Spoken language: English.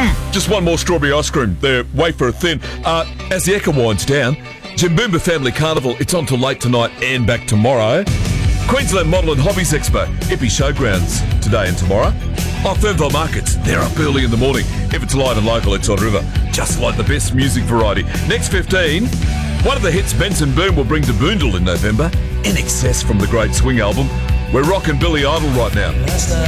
Just one more strawberry ice cream. They're wafer thin. As the Ekka winds down, Jimboomba Family Carnival, it's on till late tonight and back tomorrow. Queensland Model and Hobbies Expo, Epi Showgrounds today and tomorrow. Fernvale Markets, they're up early in the morning. If it's live and local, it's on River. Just like the best music variety. Next 15, one of the hits Benson Boone will bring to Boondall in November. In Excess from the Great Swing album. We're rocking Billy Idol right now.